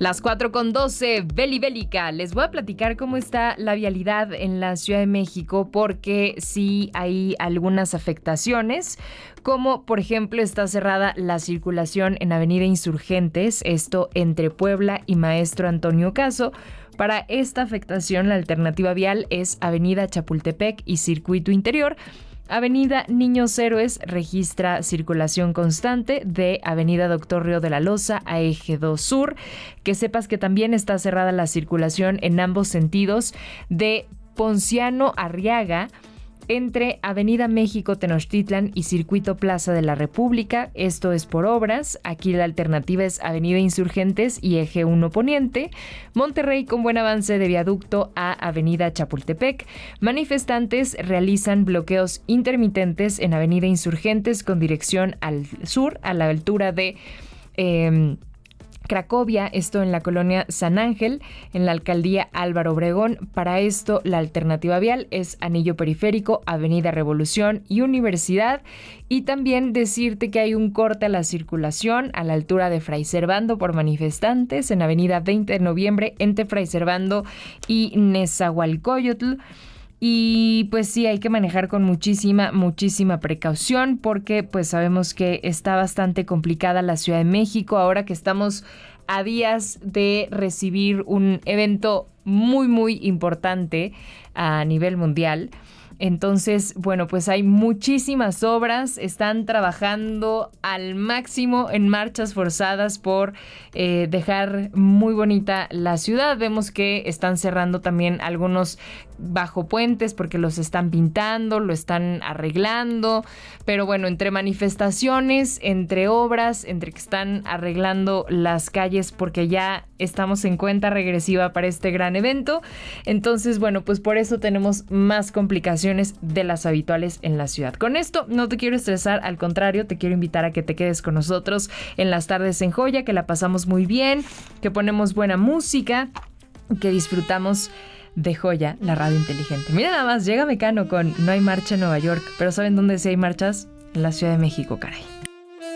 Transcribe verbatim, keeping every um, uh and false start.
Las cuatro con doce, Beli Bélica. Les voy a platicar cómo está la vialidad en la Ciudad de México, porque sí hay algunas afectaciones, como por ejemplo está cerrada la circulación en Avenida Insurgentes, esto entre Puebla y Maestro Antonio Caso. Para esta afectación, la alternativa vial es Avenida Chapultepec y Circuito Interior. Avenida Niños Héroes registra circulación constante de Avenida Doctor Río de la Loza a Eje dos Sur. Que sepas que también está cerrada la circulación en ambos sentidos de Ponciano Arriaga entre Avenida México Tenochtitlan y Circuito Plaza de la República. Esto es por obras. Aquí la alternativa es Avenida Insurgentes y Eje uno Poniente. Monterrey con buen avance de viaducto a Avenida Chapultepec. Manifestantes realizan bloqueos intermitentes en Avenida Insurgentes con dirección al sur, a la altura de Eh, Cracovia, esto en la colonia San Ángel, en la alcaldía Álvaro Obregón. Para esto, la alternativa vial es Anillo Periférico, Avenida Revolución y Universidad. Y también decirte que hay un corte a la circulación a la altura de Fray Servando por manifestantes en Avenida veinte de noviembre entre Fray Servando y Nezahualcóyotl. Y pues sí, hay que manejar con muchísima, muchísima precaución, porque pues sabemos que está bastante complicada la Ciudad de México ahora que estamos a días de recibir un evento muy, muy importante a nivel mundial. Entonces, bueno, pues hay muchísimas obras, están trabajando al máximo en marchas forzadas por eh, dejar muy bonita la ciudad. Vemos que están cerrando también algunos bajo puentes porque los están pintando, lo están arreglando, pero bueno, entre manifestaciones, entre obras, entre que están arreglando las calles porque ya estamos en cuenta regresiva para este gran evento. Entonces, bueno, pues por eso tenemos más complicaciones de las habituales en la ciudad. Con esto no te quiero estresar, al contrario, te quiero invitar a que te quedes con nosotros en las tardes en Joya, que la pasamos muy bien, que ponemos buena música, que disfrutamos de Joya, la radio inteligente. Mira nada más, llega Mecano con No hay marcha en Nueva York, pero ¿saben dónde sí hay marchas? En la Ciudad de México, caray.